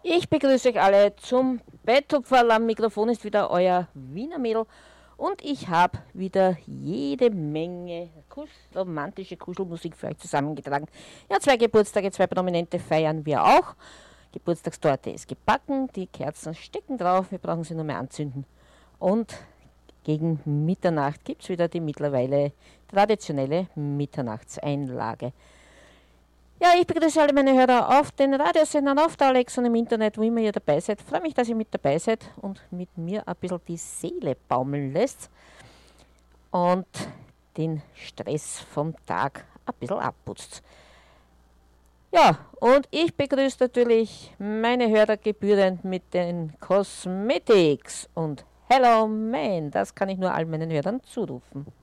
Ich begrüße euch alle zum Betthupferl. Am Mikrofon ist wieder euer Wiener Mädel und ich habe wieder jede Menge romantische Kuschelmusik für euch zusammengetragen. Ja, 2 Geburtstage, 2 Prominente feiern wir auch. Geburtstagstorte ist gebacken, die Kerzen stecken drauf, wir brauchen sie nur mehr anzünden. Und gegen Mitternacht gibt es wieder die mittlerweile traditionelle Mitternachtseinlage. Ja, ich begrüße alle meine Hörer auf den Radiosendern, auf der Alexa und im Internet, wo immer ihr dabei seid. Freue mich, dass ihr mit dabei seid und mit mir ein bisschen die Seele baumeln lässt und den Stress vom Tag ein bisschen abputzt. Ja, und ich begrüße natürlich meine Hörer gebührend mit den Cosmetics und Hello Man. Das kann ich nur all meinen Hörern zurufen.